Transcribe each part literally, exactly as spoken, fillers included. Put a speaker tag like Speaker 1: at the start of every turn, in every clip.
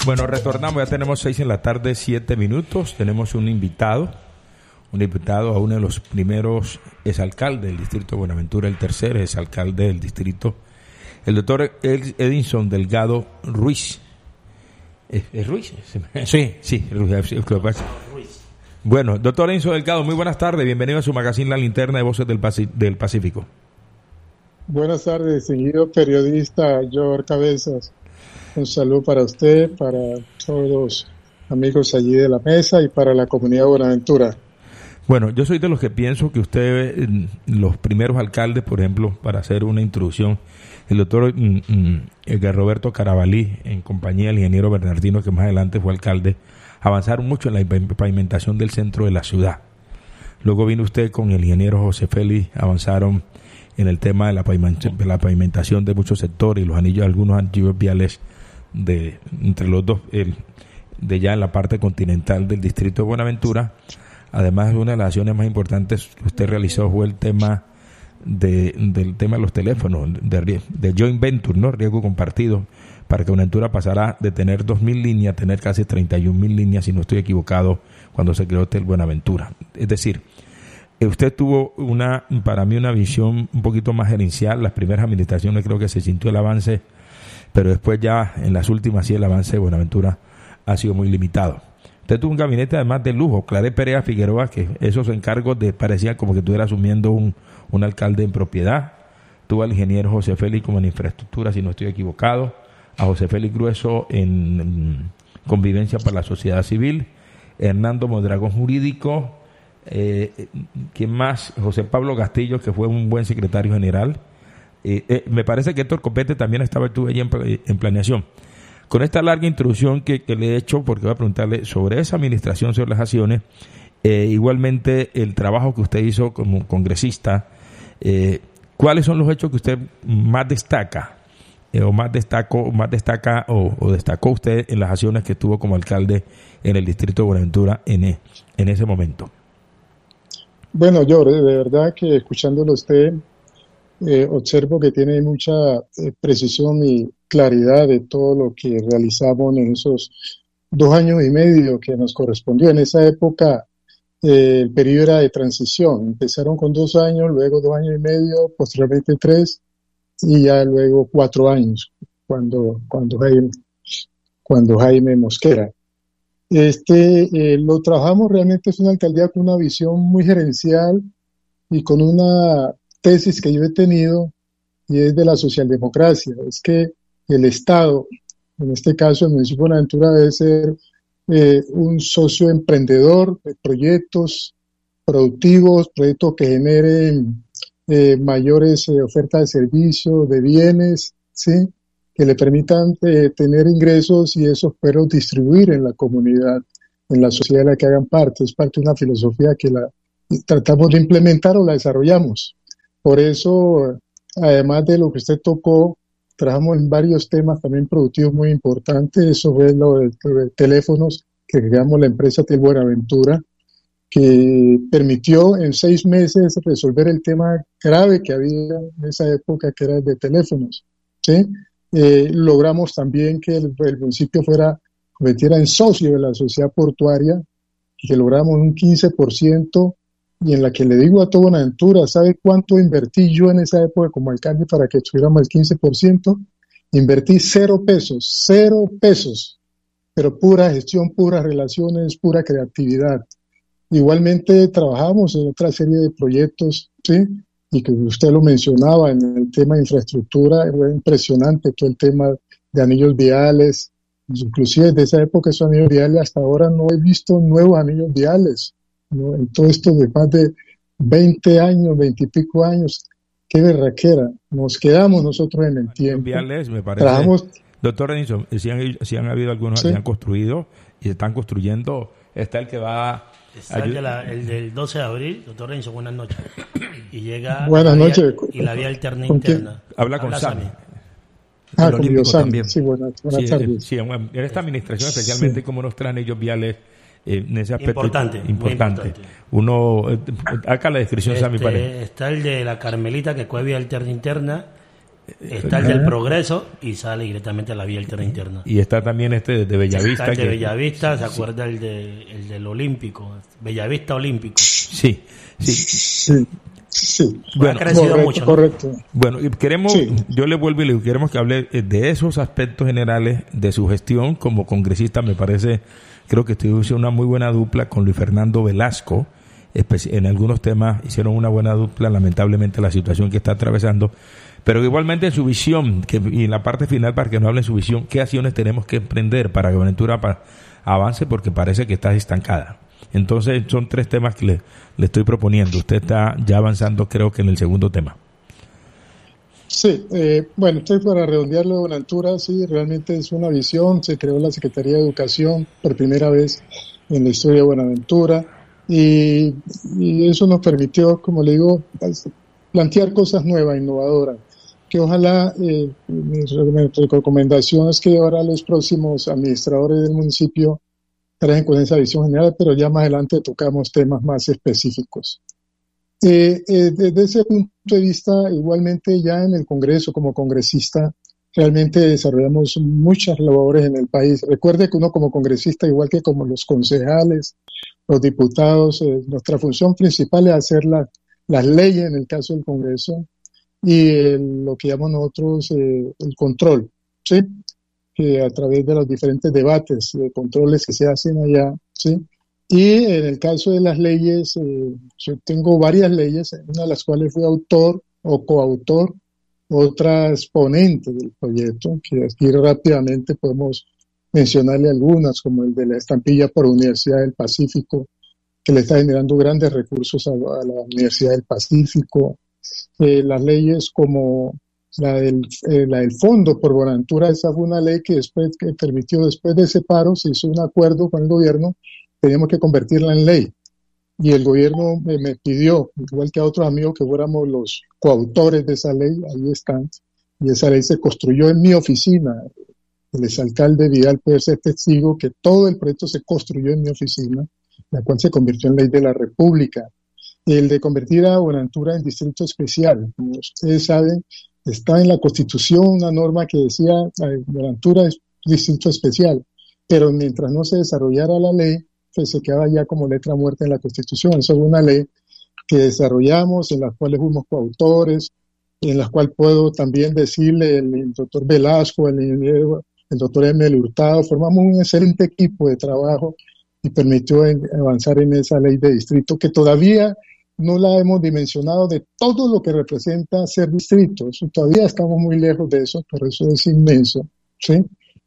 Speaker 1: Bueno, retornamos, ya tenemos seis en la tarde, siete minutos. Tenemos un invitado, un invitado a uno de los primeros exalcaldes del distrito de Buenaventura, el tercer exalcalde del distrito, el doctor Edinson Delgado Ruiz. ¿Es, es Ruiz? Sí, sí, Ruiz. Bueno, doctor Edinson Delgado, muy buenas tardes, bienvenido a su magazine La Linterna de Voces del, Paci- del Pacífico.
Speaker 2: Buenas tardes, seguido periodista George Cabezas. Un saludo para usted, para todos los amigos allí de la mesa y para la comunidad de Buenaventura.
Speaker 1: Bueno, yo soy de los que pienso que usted, los primeros alcaldes, por ejemplo, para hacer una introducción, el doctor mm, mm, Edgar Roberto Carabalí, en compañía del ingeniero Bernardino, que más adelante fue alcalde, avanzaron mucho en la pavimentación del centro de la ciudad. Luego vino usted con el ingeniero José Félix, avanzaron en el tema de la pavimentación de, la pavimentación de muchos sectores y los anillos, algunos anillos viales de entre los dos, el, de ya en la parte continental del distrito de Buenaventura. Además, una de las acciones más importantes que usted realizó fue el tema de, del tema de los teléfonos, de, de joint venture, ¿no? Riesgo compartido, para que Buenaventura pasara de tener dos mil líneas a tener casi treinta y un mil líneas, si no estoy equivocado, cuando se creó Hotel Buenaventura. Es decir, usted tuvo una, para mí, una visión un poquito más gerencial. Las primeras administraciones creo que se sintió el avance, pero después ya en las últimas sí el avance de Buenaventura ha sido muy limitado. Usted tuvo un gabinete además de lujo, Claré Perea Figueroa, que esos encargos de, parecían como que estuviera asumiendo un, un alcalde en propiedad. Tuvo al ingeniero José Félix como en infraestructura, si no estoy equivocado, a José Félix Grueso en, en convivencia para la sociedad civil, Hernando Mondragón jurídico, eh, ¿quién más? José Pablo Castillo, que fue un buen secretario general. Eh, eh, me parece que Héctor Copete también estaba estuve allí en, en planeación. Con esta larga introducción que, que le he hecho, porque voy a preguntarle sobre esa administración, sobre las acciones, eh, igualmente el trabajo que usted hizo como congresista, eh, ¿cuáles son los hechos que usted más destaca, eh, o más destacó, más destaca o, o destacó usted en las acciones que tuvo como alcalde en el distrito de Buenaventura en, en ese momento?
Speaker 2: Bueno, yo de verdad que escuchándolo usted, eh, observo que tiene mucha eh, precisión y claridad de todo lo que realizamos en esos dos años y medio que nos correspondió. En esa época eh, el periodo era de transición. Empezaron con dos años, luego dos años y medio, posteriormente tres y ya luego cuatro años cuando, cuando, Jaime, cuando Jaime Mosquera. Este, eh, lo trabajamos realmente, es una alcaldía con una visión muy gerencial y con una tesis que yo he tenido y es de la socialdemocracia. Es que el Estado, en este caso el municipio de Buenaventura, debe ser eh, un socio emprendedor de proyectos productivos, proyectos que generen eh, mayores eh, ofertas de servicios, de bienes, ¿sí?, que le permitan eh, tener ingresos y esos pero distribuir en la comunidad, en la sociedad de la que hagan parte. Es parte de una filosofía que la tratamos de implementar o la desarrollamos. Por eso, además de lo que usted tocó, trabajamos en varios temas también productivos muy importantes. Eso fue lo de, lo de teléfonos que creamos la empresa Hotel Buenaventura, que permitió en seis meses resolver el tema grave que había en esa época, que era el de teléfonos, ¿sí? Eh, logramos también que el, el municipio fuera, convirtiera en socio de la sociedad portuaria y que logramos un quince por ciento, y en la que le digo a todo Buenaventura, ¿sabe cuánto invertí yo en esa época como alcalde para que tuviéramos el quince por ciento? Invertí cero pesos, cero pesos, pero pura gestión, puras relaciones, pura creatividad. Igualmente trabajamos en otra serie de proyectos, ¿sí?, y que usted lo mencionaba en el tema de infraestructura. Fue impresionante todo el tema de anillos viales, inclusive desde esa época esos anillos viales, hasta ahora no he visto nuevos anillos viales, ¿no? En todo esto de más de veinte años, veinte y pico años, qué berraquera, nos quedamos nosotros en el tiempo.
Speaker 1: Viales, me parece, trabajamos, doctor Edinson, si han, si han habido algunos que ¿sí? han construido y están construyendo, está el que va...
Speaker 3: Está el, de la, el del doce de abril, doctor Renzo, buenas noches. Y llega
Speaker 2: buenas
Speaker 3: la
Speaker 2: noches.
Speaker 3: Vía, y la vía alterna interna.
Speaker 1: Habla con Sami.
Speaker 2: Ah, con Dios Sami. Sí, buenas, buenas
Speaker 1: sí,
Speaker 2: tardes.
Speaker 1: Sí, en esta administración, especialmente, sí, como nos traen ellos viales eh, en ese aspecto.
Speaker 3: Importante.
Speaker 1: Importante.
Speaker 3: importante.
Speaker 1: Uno, eh, acá la descripción,
Speaker 3: este,
Speaker 1: Sami, parece.
Speaker 3: Está el de la Carmelita, que fue vía alterna interna, Está el del Progreso y sale directamente a la vía alterna interna.
Speaker 1: Y está también este de Bellavista.
Speaker 3: Está el de
Speaker 1: que,
Speaker 3: Bellavista, ¿se acuerda el, de, el del Olímpico? Bellavista Olímpico.
Speaker 1: Sí, sí.
Speaker 2: Sí, sí.
Speaker 1: Bueno,
Speaker 3: ha crecido
Speaker 2: correcto,
Speaker 3: mucho, ¿no?
Speaker 2: correcto.
Speaker 1: Bueno, y queremos,
Speaker 2: Sí.
Speaker 1: yo le vuelvo y le digo, queremos que hable de esos aspectos generales de su gestión como congresista. Me parece, creo que usted hizo una muy buena dupla con Luis Fernando Velasco. En algunos temas hicieron una buena dupla, lamentablemente la situación que está atravesando, pero igualmente su visión, que, y en la parte final para que nos hable su visión, qué acciones tenemos que emprender para que Buenaventura pa, avance, porque parece que está estancada. Entonces son tres temas que le, le estoy proponiendo. Usted está ya avanzando, creo que en el segundo tema.
Speaker 2: Sí, eh, bueno, estoy para redondearlo de Buenaventura, sí, realmente es una visión. Se creó la Secretaría de Educación por primera vez en la historia de Buenaventura. Y, y eso nos permitió, como le digo, plantear cosas nuevas, innovadoras, que ojalá, eh, mi recomendación es que ahora los próximos administradores del municipio traen con esa visión general, pero ya más adelante tocamos temas más específicos. Eh, eh, desde ese punto de vista, igualmente ya en el Congreso, como congresista, realmente desarrollamos muchas labores en el país. Recuerde que uno como congresista, igual que como los concejales, los diputados, eh, nuestra función principal es hacer la, las leyes en el caso del Congreso y eh, lo que llamamos nosotros eh, el control, ¿sí? Que a través de los diferentes debates, de controles que se hacen allá, ¿sí? Y en el caso de las leyes, eh, yo tengo varias leyes, una de las cuales fui autor o coautor, otras ponentes del proyecto, que aquí rápidamente podemos mencionarle algunas, como el de la estampilla por Universidad del Pacífico, que le está generando grandes recursos a, a la Universidad del Pacífico, eh, las leyes como la del, eh, la del Fondo por Buenaventura. Esa fue una ley que después que permitió, después de ese paro, se hizo un acuerdo con el gobierno, teníamos que convertirla en ley, y el gobierno me, me pidió, igual que a otros amigos, que fuéramos los coautores de esa ley. Ahí están, y esa ley se construyó en mi oficina. El exalcalde Vidal puede ser testigo que todo el proyecto se construyó en mi oficina, la cual se convirtió en ley de la República. El de convertir a Buenaventura en distrito especial, como ustedes saben, está en la Constitución una norma que decía que Buenaventura es distrito especial, pero mientras no se desarrollara la ley, pues se quedaba ya como letra muerta en la Constitución. Eso es una ley que desarrollamos, en la cual fuimos coautores, en la cual puedo también decirle el, el doctor Velasco, el ingeniero el doctor Emel Hurtado, formamos un excelente equipo de trabajo y permitió en, avanzar en esa ley de distrito, que todavía no la hemos dimensionado de todo lo que representa ser distrito. Eso, todavía estamos muy lejos de eso, pero eso es inmenso, ¿sí?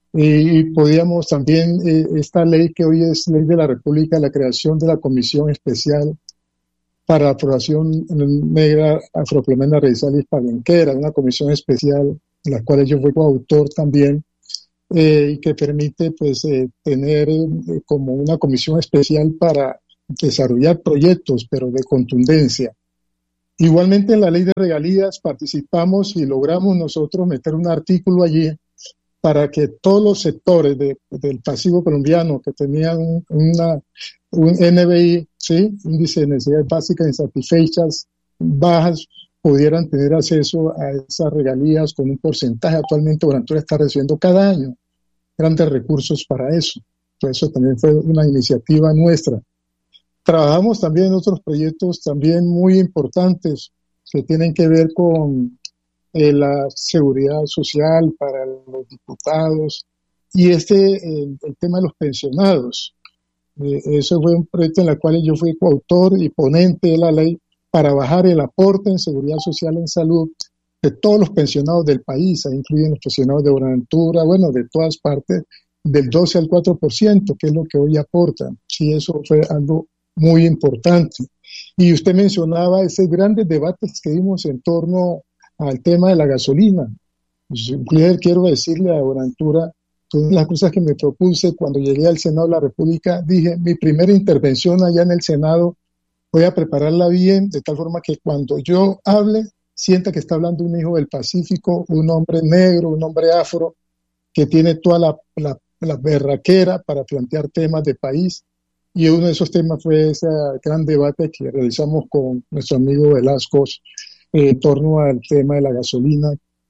Speaker 2: Y, y podíamos también, eh, esta ley que hoy es ley de la República, la creación de la Comisión Especial para la Aprobación Negra, Afroplomena, Raizal y Palenquera, una comisión especial, en la cual yo fui coautor también, Eh, y que permite pues eh, tener eh, como una comisión especial para desarrollar proyectos, pero de contundencia. Igualmente en la ley de regalías participamos y logramos nosotros meter un artículo allí para que todos los sectores de, del pasivo colombiano que tenían un, una, un N B I, ¿sí? Índice de necesidades básicas insatisfechas bajas, pudieran tener acceso a esas regalías con un porcentaje. Actualmente Buenaventura está recibiendo cada año grandes recursos para eso. Entonces, eso también fue una iniciativa nuestra. Trabajamos también en otros proyectos también muy importantes que tienen que ver con eh, la seguridad social para los diputados y este eh, el tema de los pensionados. Eh, eso fue un proyecto en el cual yo fui coautor y ponente de la ley para bajar el aporte en seguridad social en salud de todos los pensionados del país, ahí incluyen los pensionados de Buenaventura, bueno, de todas partes, del doce al cuatro por ciento, que es lo que hoy aportan. Sí, eso fue algo muy importante. Y usted mencionaba esos grandes debates que dimos en torno al tema de la gasolina. Yo quiero decirle a Buenaventura que una de las cosas que me propuse cuando llegué al Senado de la República, dije, mi primera intervención allá en el Senado, voy a prepararla bien, de tal forma que cuando yo hable, sienta que está hablando un hijo del Pacífico, un hombre negro, un hombre afro, que tiene toda la, la, la berraquera para plantear temas de país. Y uno de esos temas fue ese gran debate que realizamos con nuestro amigo Velasco eh, en torno al tema de la gasolina,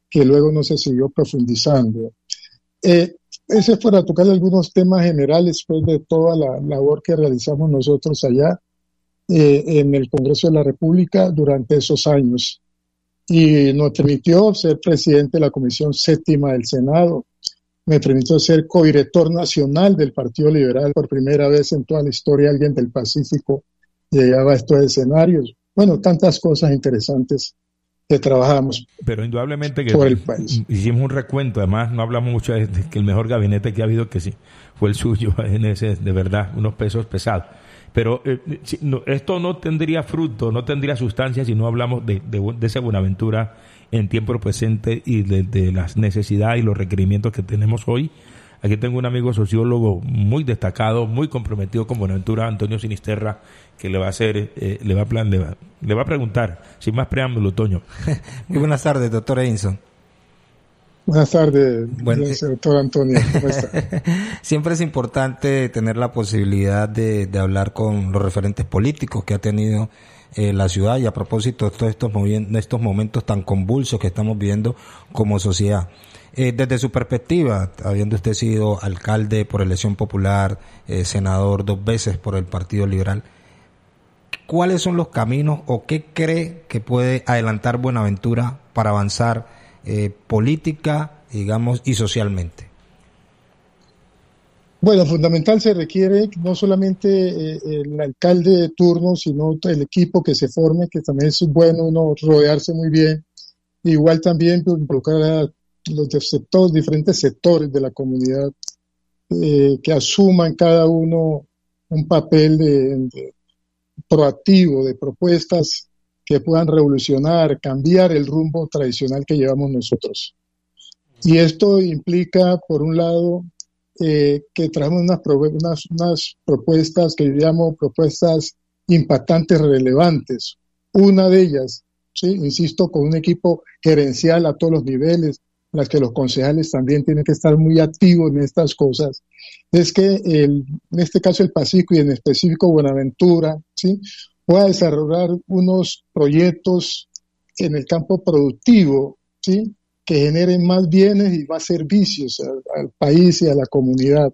Speaker 2: que luego no se siguió profundizando. Eh, ese es para tocar algunos temas generales pues, de toda la labor que realizamos nosotros allá eh, en el Congreso de la República durante esos años. Y nos permitió ser presidente de la Comisión Séptima del Senado, me permitió ser codirector nacional del Partido Liberal. Por primera vez en toda la historia alguien del Pacífico llegaba a estos escenarios. Bueno, tantas cosas interesantes que trabajamos.
Speaker 1: Pero indudablemente que
Speaker 2: por el país.
Speaker 1: Hicimos un recuento, además no hablamos mucho de que el mejor gabinete que ha habido, que sí, fue el suyo, en ese, de verdad, unos pesos pesados. Pero eh, si, no, esto no tendría fruto, no tendría sustancia si no hablamos de, de, de esa Buenaventura en tiempo presente y de, de las necesidades y los requerimientos que tenemos hoy. Aquí tengo un amigo sociólogo muy destacado, muy comprometido con Buenaventura, Antonio Sinisterra, que le va a hacer, eh, le va a plan, le va, le va a preguntar, sin más preámbulo, Toño.
Speaker 4: Muy buenas tardes, doctor Edinson.
Speaker 2: Buenas tardes,
Speaker 4: bueno,
Speaker 2: doctor Antonio. ¿Cómo está?
Speaker 4: Siempre es importante tener la posibilidad de, de hablar con los referentes políticos que ha tenido eh, la ciudad, y a propósito de todos estos, estos momentos tan convulsos que estamos viviendo como sociedad. Eh, desde su perspectiva, habiendo usted sido alcalde por elección popular, eh, senador dos veces por el Partido Liberal, ¿cuáles son los caminos o qué cree que puede adelantar Buenaventura para avanzar eh, política, digamos, y socialmente?
Speaker 2: Bueno, fundamental se requiere no solamente eh, el alcalde de turno, sino el equipo que se forme, que también es bueno uno rodearse muy bien. Igual también involucrar a los sectores, diferentes sectores de la comunidad eh, que asuman cada uno un papel de, de proactivo, de propuestas que puedan revolucionar, cambiar el rumbo tradicional que llevamos nosotros. Y esto implica, por un lado, eh, que traemos unas, unas, unas propuestas que yo llamo propuestas impactantes, relevantes. Una de ellas, ¿sí? Insisto, con un equipo gerencial a todos los niveles, en las que los concejales también tienen que estar muy activos en estas cosas, es que el, en este caso el Pacífico y en específico Buenaventura, ¿sí? pueda desarrollar unos proyectos en el campo productivo, ¿sí? que generen más bienes y más servicios al, al país y a la comunidad.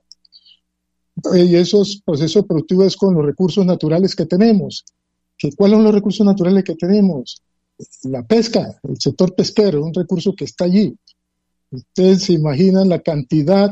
Speaker 2: Y esos procesos productivos es con los recursos naturales que tenemos. ¿Que ¿Cuáles son los recursos naturales que tenemos? La pesca, el sector pesquero, un recurso que está allí. Ustedes se imaginan la cantidad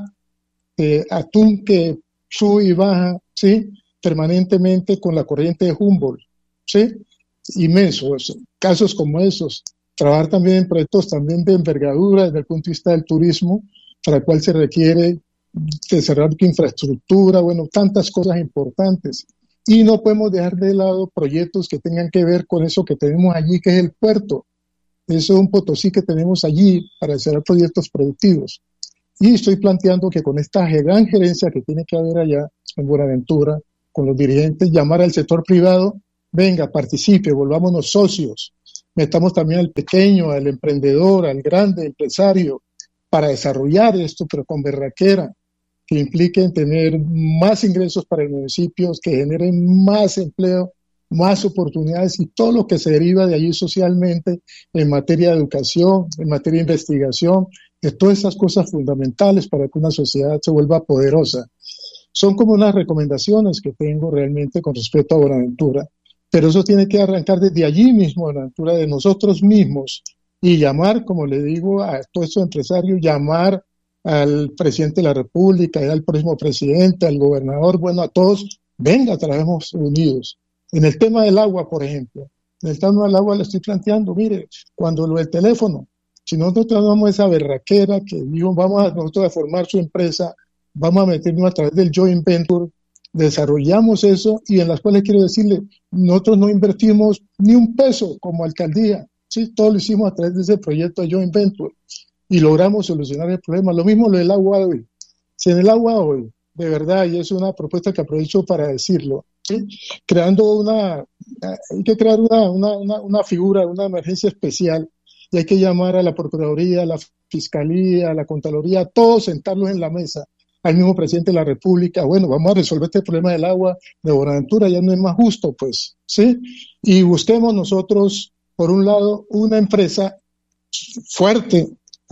Speaker 2: de atún que sube y baja, ¿sí? permanentemente con la corriente de Humboldt, ¿sí? Inmensos. Casos como esos. Trabajar también en proyectos también de envergadura desde el punto de vista del turismo, para el cual se requiere desarrollar infraestructura, bueno, tantas cosas importantes. Y no podemos dejar de lado proyectos que tengan que ver con eso que tenemos allí, que es el puerto. Eso es un Potosí que tenemos allí para desarrollar proyectos productivos. Y estoy planteando que con esta gran gerencia que tiene que haber allá en Buenaventura, con los dirigentes, llamar al sector privado, venga, participe, volvámonos socios. Metamos también al pequeño, al emprendedor, al grande empresario, para desarrollar esto, pero con berraquera, que impliquen tener más ingresos para el municipio, que generen más empleo, más oportunidades y todo lo que se deriva de allí socialmente en materia de educación, en materia de investigación, de todas esas cosas fundamentales para que una sociedad se vuelva poderosa. Son como unas recomendaciones que tengo realmente con respecto a Buenaventura, pero eso tiene que arrancar desde allí mismo, Buenaventura, de nosotros mismos, y llamar, como le digo, a todos estos empresarios, llamar al presidente de la República, al próximo presidente, al gobernador, bueno, a todos, venga, trabajemos unidos. En el tema del agua, por ejemplo, en el tema del agua le estoy planteando, mire, cuando lo del teléfono, si nosotros trabajamos esa berraquera que digo, vamos a nosotros a formar su empresa, vamos a meternos a través del joint venture, desarrollamos eso y en las cuales quiero decirle, nosotros no invertimos ni un peso como alcaldía, ¿sí? Todo lo hicimos a través de ese proyecto de joint venture y logramos solucionar el problema. Lo mismo lo del agua hoy. Si en el agua hoy, de verdad, y es una propuesta que aprovecho para decirlo, ¿sí? creando una, hay que crear una, una, una, una figura, una emergencia especial, y hay que llamar a la Procuraduría, a la Fiscalía, a la Contraloría, a todos sentarlos en la mesa, al mismo presidente de la República, bueno, vamos a resolver este problema del agua de Buenaventura, ya no es más justo, pues, ¿sí? Y busquemos nosotros, por un lado, una empresa fuerte,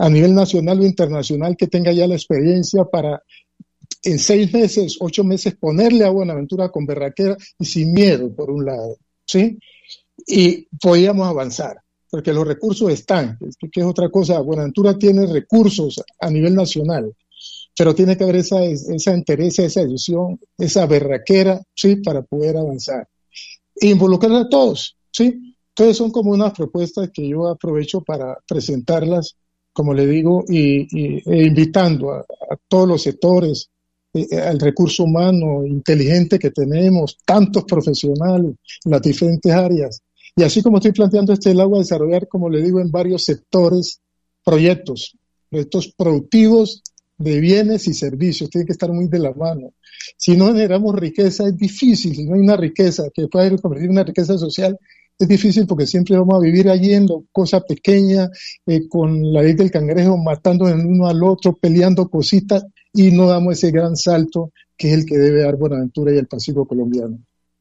Speaker 2: a nivel nacional o internacional que tenga ya la experiencia para en seis meses, ocho meses ponerle a Buenaventura con berraquera y sin miedo, por un lado, ¿sí? Y podíamos avanzar, porque los recursos están, que es otra cosa. Buenaventura tiene recursos a nivel nacional, pero tiene que haber esa, esa entereza, esa decisión, esa berraquera, ¿sí? Para poder avanzar. E involucrar a todos, ¿sí? Entonces son como unas propuestas que yo aprovecho para presentarlas, como le digo, y, y e invitando a, a todos los sectores, eh, al recurso humano inteligente que tenemos, tantos profesionales en las diferentes áreas. Y así como estoy planteando este agua, desarrollar, como le digo, en varios sectores, proyectos, proyectos productivos de bienes y servicios, tienen que estar muy de la mano. Si no generamos riqueza, es difícil. Si no hay una riqueza que pueda convertir en una riqueza social, es difícil, porque siempre vamos a vivir allí en lo, cosa pequeña, eh, con la ley del cangrejo, matando el uno al otro, peleando cositas, y no damos ese gran salto que es el que debe dar Buenaventura y el Pacífico colombiano.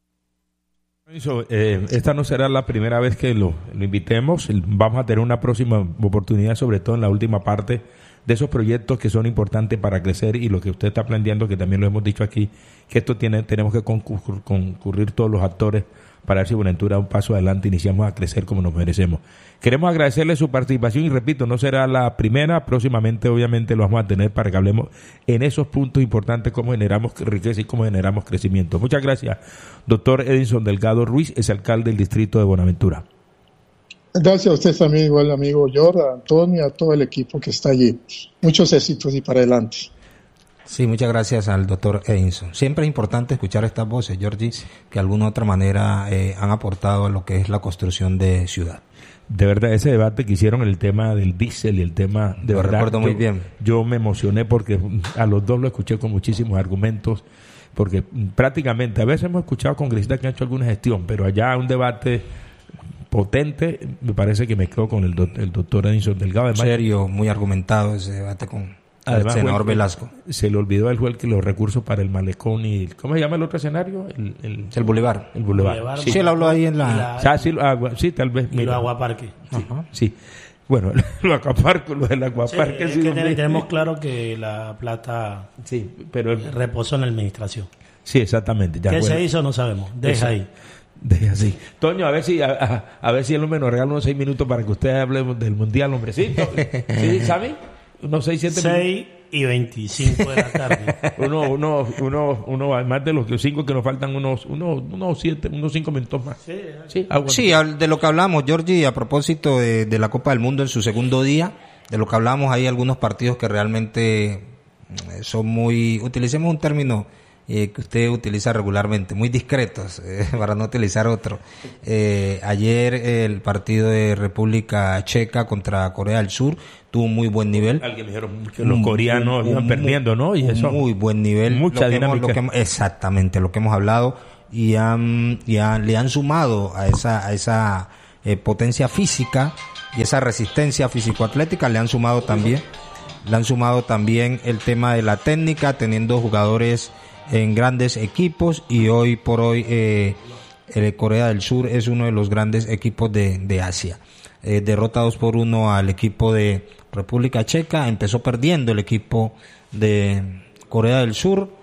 Speaker 1: Eh, esta no será la primera vez que lo, lo invitemos. Vamos a tener una próxima oportunidad, sobre todo en la última parte, de esos proyectos que son importantes para crecer, y lo que usted está planteando, que también lo hemos dicho aquí, que esto tiene, tenemos que concurrir, concurrir todos los actores para ver si Buenaventura da un paso adelante, iniciamos a crecer como nos merecemos. Queremos agradecerle su participación y repito, no será la primera, próximamente obviamente lo vamos a tener para que hablemos en esos puntos importantes, cómo generamos riqueza y cómo generamos crecimiento. Muchas gracias, doctor Edinson Delgado Ruiz, es alcalde del distrito de Buenaventura.
Speaker 2: Gracias a usted también, igual amigo Jorge, a Antonio, a todo el equipo que está allí. Muchos éxitos y para adelante.
Speaker 4: Sí, muchas gracias al doctor Edinson. Siempre es importante escuchar estas voces, Georgie, que de alguna u otra manera eh, han aportado a lo que es la construcción de ciudad.
Speaker 1: De verdad, ese debate que hicieron, el tema del diésel y el tema de
Speaker 4: lo
Speaker 1: verdad,
Speaker 4: recuerdo muy
Speaker 1: yo,
Speaker 4: bien.
Speaker 1: Yo me emocioné porque a los dos lo escuché con muchísimos argumentos, porque prácticamente a veces hemos escuchado congresistas que han hecho alguna gestión, pero allá un debate potente, me parece que me quedo con el, do, el doctor Edinson Delgado.
Speaker 4: Además, serio, muy argumentado ese debate con
Speaker 1: además,
Speaker 4: el senador
Speaker 1: el,
Speaker 4: Velasco.
Speaker 1: Se le olvidó el juez que los recursos para el malecón y... ¿Cómo se llama el otro escenario? El, el,
Speaker 4: el Boulevard.
Speaker 1: El Boulevard.
Speaker 3: Boulevard
Speaker 1: Sí,
Speaker 4: sí, él habló ahí en la...
Speaker 3: la
Speaker 1: o sea, sí, ah, sí, tal vez.
Speaker 3: Y
Speaker 1: Mira.
Speaker 3: los aguaparques.
Speaker 1: Sí, sí. Bueno, los acuaparques, los del acuaparque.
Speaker 3: Sí,
Speaker 1: sí,
Speaker 3: es que tenemos claro que la plata
Speaker 1: sí, pero el,
Speaker 3: reposó en la administración.
Speaker 1: Sí, exactamente. Ya,
Speaker 3: ¿Qué
Speaker 1: bueno.
Speaker 3: se hizo? No sabemos. Deja
Speaker 1: Eso.
Speaker 3: ahí.
Speaker 1: Deja así. Toño, a ver si a, a, a ver si el hombre nos regala unos seis minutos para que ustedes hablen del mundial, hombrecito. ¿Sí, Sammy? Unos seis, siete minutos.
Speaker 3: seis y veinticinco de la tarde.
Speaker 1: uno, uno, uno, uno, más de los cinco que nos faltan, unos, unos, unos siete, unos cinco minutos más.
Speaker 3: Sí,
Speaker 1: sí, ah, bueno.
Speaker 4: Sí, de lo que hablamos, Georgie, a propósito de, de la Copa del Mundo en su segundo día, de lo que hablamos, hay algunos partidos que realmente son muy, utilicemos un término eh, que usted utiliza regularmente, muy discretos, eh, para no utilizar otro. Eh, ayer el partido de República Checa contra Corea del Sur tuvo un muy buen nivel.
Speaker 1: Alguien me dijeron que los coreanos iban perdiendo, ¿no? Y eso.
Speaker 4: Muy buen nivel.
Speaker 1: Mucha
Speaker 4: lo que
Speaker 1: dinámica.
Speaker 4: Hemos, lo que hemos, exactamente, lo que hemos hablado. Y, han, y han, le han sumado a esa, a esa eh, potencia física y esa resistencia físico-atlética, le han sumado también, le han sumado también el tema de la técnica, teniendo jugadores en grandes equipos, y hoy por hoy eh, el Corea del Sur es uno de los grandes equipos de, de Asia. Eh, derrota dos por uno al equipo de República Checa, empezó perdiendo el equipo de Corea del Sur,